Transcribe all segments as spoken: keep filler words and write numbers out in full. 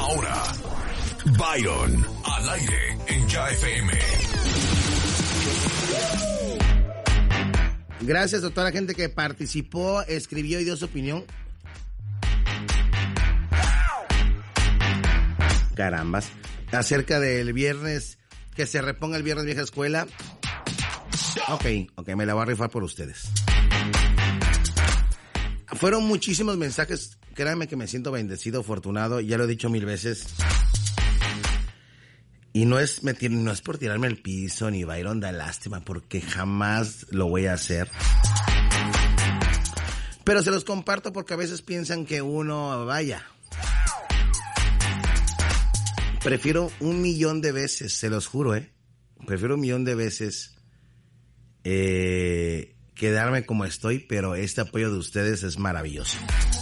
Ahora, Byron, al aire en Ya F M. Gracias a toda la gente que participó, escribió y dio su opinión. Carambas. Acerca del viernes, que se reponga el viernes vieja escuela. Ok, ok, me la voy a rifar por ustedes. Fueron muchísimos mensajes, créanme que me siento bendecido, afortunado, ya lo he dicho mil veces. Y no es, me, no es por tirarme al piso ni Byron da lástima, porque jamás lo voy a hacer. Pero se los comparto porque a veces piensan que uno, vaya. Prefiero un millón de veces, se los juro, ¿eh? Prefiero un millón de veces eh, quedarme como estoy, pero este apoyo de ustedes es maravilloso.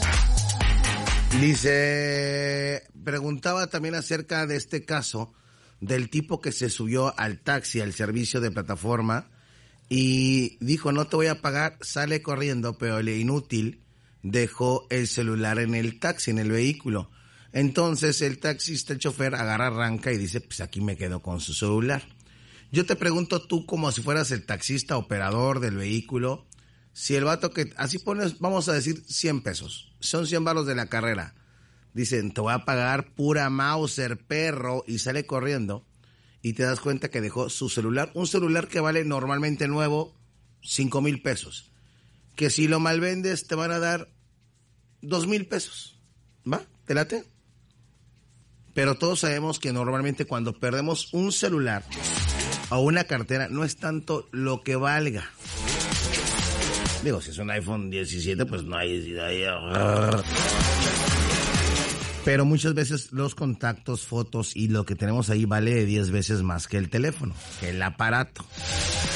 Dice, preguntaba también acerca de este caso del tipo que se subió al taxi, al servicio de plataforma, y dijo, no te voy a pagar, sale corriendo, pero el inútil dejó el celular en el taxi, en el vehículo. Entonces el taxista, el chofer, agarra, arranca y dice, pues aquí me quedo con su celular. Yo te pregunto tú, como si fueras el taxista operador del vehículo, si el vato que, así pones, vamos a decir cien pesos, son cien varos de la carrera, dicen, te voy a pagar pura Mauser, perro, y sale corriendo, y te das cuenta que dejó su celular, un celular que vale normalmente nuevo, cinco mil pesos, que si lo malvendes te van a dar dos mil pesos, ¿va? ¿Te late? Pero todos sabemos que normalmente cuando perdemos un celular o una cartera, no es tanto lo que valga. Digo, si es un iPhone diecisiete, pues no hay... hay pero muchas veces los contactos, fotos y lo que tenemos ahí vale diez veces más que el teléfono, que el aparato.